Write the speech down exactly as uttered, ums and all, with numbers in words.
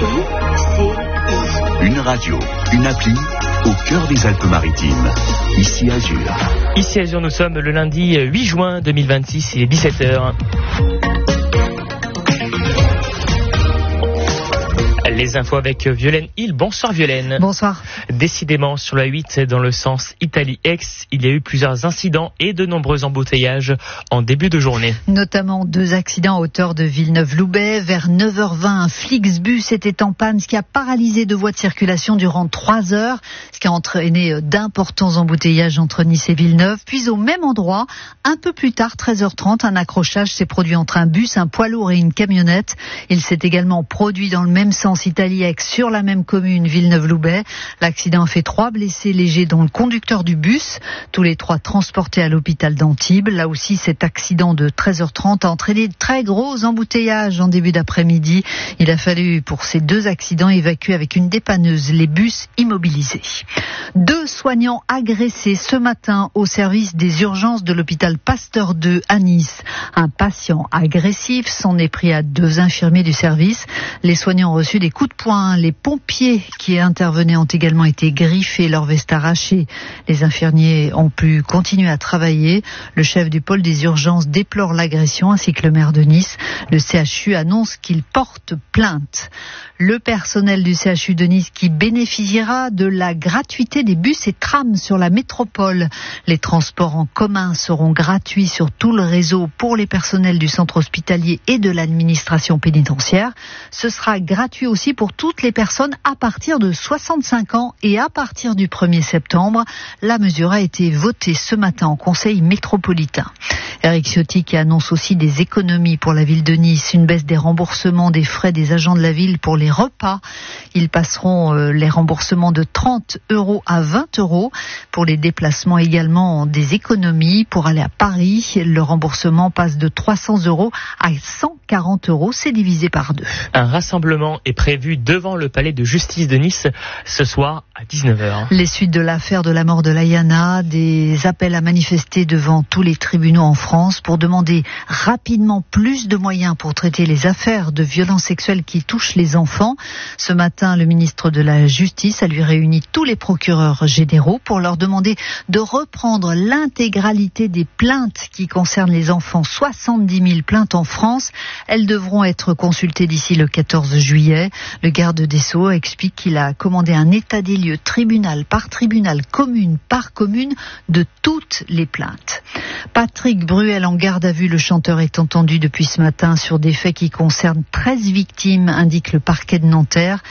Une radio, une appli, au cœur des Alpes-Maritimes. Ici Azur. Ici Azur, nous sommes le lundi huit juin deux mille vingt-six, il est dix-sept heures. Les infos avec Violaine Hill. Bonsoir Violaine. Bonsoir. Décidément, sur la huit, dans le sens Italie-Aix, il y a eu plusieurs incidents et de nombreux embouteillages en début de journée. Notamment deux accidents à hauteur de Villeneuve-Loubet. Vers neuf heures vingt, un Flixbus était en panne, ce qui a paralysé deux voies de circulation durant trois heures, ce qui a entraîné d'importants embouteillages entre Nice et Villeneuve. Puis au même endroit, un peu plus tard, treize heures trente, un accrochage s'est produit entre un bus, un poids lourd et une camionnette. Il s'est également produit dans le même sens Italie-Aix sur la même commune, Villeneuve-Loubet. L'accident a fait trois blessés légers, dont le conducteur du bus. Tous les trois transportés à l'hôpital d'Antibes. Là aussi, cet accident de treize heures trente a entraîné de très gros embouteillages en début d'après-midi. Il a fallu, pour ces deux accidents, évacuer avec une dépanneuse les bus immobilisés. Deux soignants agressés ce matin au service des urgences de l'hôpital Pasteur deux à Nice. Un patient agressif s'en est pris à deux infirmiers du service. Les soignants ont reçu des coups de poing. Les pompiers qui intervenaient ont également été griffés, leurs vestes arrachées. Les infirmiers ont pu continuer à travailler. Le chef du pôle des urgences déplore l'agression ainsi que le maire de Nice. Le C H U annonce qu'il porte plainte. Le personnel du C H U de Nice qui bénéficiera de la gratuité des bus et trams sur la métropole. Les transports en commun seront gratuits sur tout le réseau pour les personnels du centre hospitalier et de l'administration pénitentiaire. Ce sera gratuit aussi pour toutes les personnes à partir de soixante-cinq ans et à partir du premier septembre. La mesure a été votée ce matin en conseil métropolitain. Éric Ciotti qui annonce aussi des économies pour la ville de Nice, une baisse des remboursements des frais des agents de la ville pour les repas. Ils passeront euh, les remboursements de trente euros à vingt euros. Pour les déplacements également, des économies. Pour aller à Paris, le remboursement passe de trois cents euros à cent quarante euros. C'est divisé par deux. Un rassemblement est prévu devant le palais de justice de Nice ce soir à dix-neuf heures. Les suites de l'affaire de la mort de Layana, des appels à manifester devant tous les tribunaux en France pour demander rapidement plus de moyens pour traiter les affaires de violences sexuelles qui touchent les enfants. Ce matin, le ministre de la Justice a lui réuni tous les procureurs généraux pour leur demander de reprendre l'intégralité des plaintes qui concernent les enfants. soixante-dix mille plaintes en France. Elles devront être consultées d'ici le quatorze juillet. Le garde des Sceaux explique qu'il a commandé un état des lieux tribunal par tribunal, commune par commune, de toutes les plaintes. Patrick Bruel en garde à vue, le chanteur est entendu depuis ce matin sur des faits qui concernent treize victimes, indique le parquet de Nanterre.